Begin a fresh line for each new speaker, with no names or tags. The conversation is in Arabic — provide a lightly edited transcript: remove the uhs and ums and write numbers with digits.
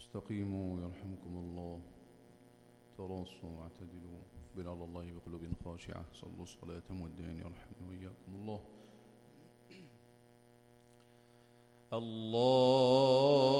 استقيموا يرحمكم الله، تراصوا واعتدلوا، بلال الله بقلوب خاشعة، صلوا صلاة مودعين يرحمني وإياكم الله. الله